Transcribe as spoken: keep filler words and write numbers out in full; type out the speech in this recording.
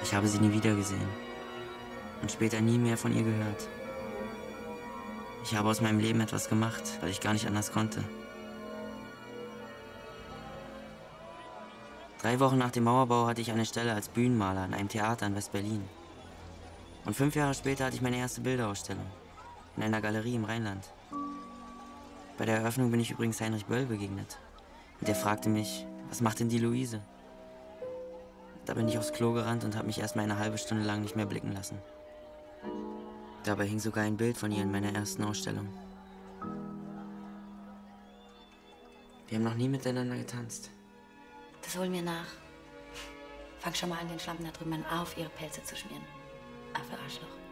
Ich habe sie nie wieder gesehen und später nie mehr von ihr gehört. Ich habe aus meinem Leben etwas gemacht, weil ich gar nicht anders konnte. Drei Wochen nach dem Mauerbau hatte ich eine Stelle als Bühnenmaler in einem Theater in West-Berlin. Und fünf Jahre später hatte ich meine erste Bilderausstellung in einer Galerie im Rheinland. Bei der Eröffnung bin ich übrigens Heinrich Böll begegnet. Und der fragte mich, was macht denn die Luise? Da bin ich aufs Klo gerannt und habe mich erst mal eine halbe Stunde lang nicht mehr blicken lassen. Dabei hing sogar ein Bild von ihr in meiner ersten Ausstellung. Wir haben noch nie miteinander getanzt. Das holen wir nach. Fang schon mal an, den Schlampen da drüben auf ihre Pelze zu schmieren. Affe Arschloch.